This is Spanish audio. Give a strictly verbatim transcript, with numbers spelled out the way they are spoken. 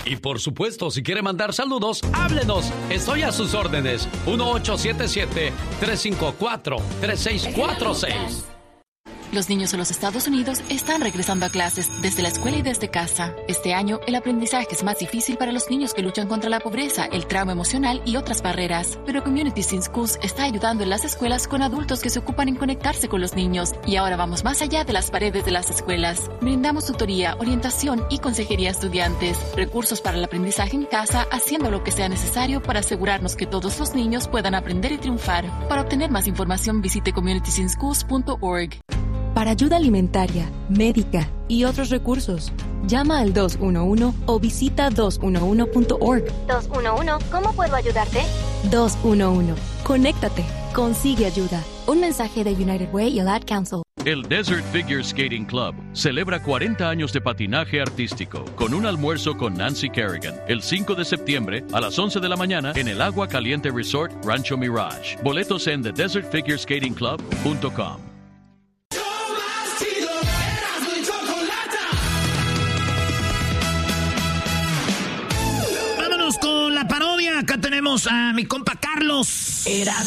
Y por supuesto, si quiere mandar saludos, háblenos. Estoy a sus órdenes. uno ocho siete siete, tres cinco cuatro, tres seis cuatro seis. Los niños en los Estados Unidos están regresando a clases desde la escuela y desde casa. Este año, el aprendizaje es más difícil para los niños que luchan contra la pobreza, el trauma emocional y otras barreras. Pero Communities in Schools está ayudando en las escuelas con adultos que se ocupan en conectarse con los niños. Y ahora vamos más allá de las paredes de las escuelas. Brindamos tutoría, orientación y consejería a estudiantes. Recursos para el aprendizaje en casa, haciendo lo que sea necesario para asegurarnos que todos los niños puedan aprender y triunfar. Para obtener más información, visite communities in schools punto org. Para ayuda alimentaria, médica y otros recursos, llama al dos uno uno o visita dos uno uno punto org. dos uno uno, ¿cómo puedo ayudarte? dos uno uno, conéctate, consigue ayuda. Un mensaje de United Way y el Ad Council. El Desert Figure Skating Club celebra cuarenta años de patinaje artístico con un almuerzo con Nancy Kerrigan el cinco de septiembre a las once de la mañana en el Agua Caliente Resort Rancho Mirage. Boletos en the desert figure skating club punto com. Con la parodia, acá tenemos a mi compa Carlos. Eras